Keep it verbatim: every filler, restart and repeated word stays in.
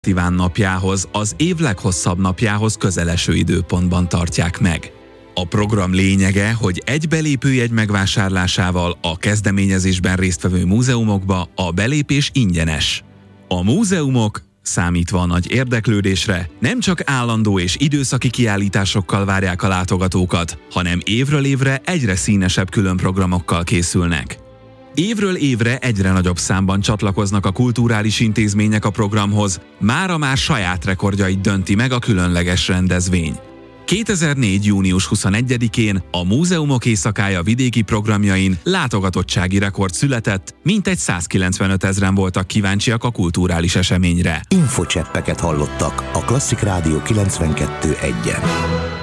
Iván napjához, az év leghosszabb napjához közeleső időpontban tartják meg. A program lényege, hogy egy belépőjegy megvásárlásával a kezdeményezésben résztvevő múzeumokba a belépés ingyenes. A múzeumok, számítva a nagy érdeklődésre, nem csak állandó és időszaki kiállításokkal várják a látogatókat, hanem évről évre egyre színesebb különprogramokkal készülnek. Évről évre egyre nagyobb számban csatlakoznak a kulturális intézmények a programhoz, mára már saját rekordjait dönti meg a különleges rendezvény. kétezer-négy. június huszonegyedikén a Múzeumok éjszakája vidéki programjain látogatottsági rekord született, mintegy százkilencvenöt ezren voltak kíváncsiak a kulturális eseményre. Infocseppeket hallottak a Klasszik Rádió kilencvenkettő egyen.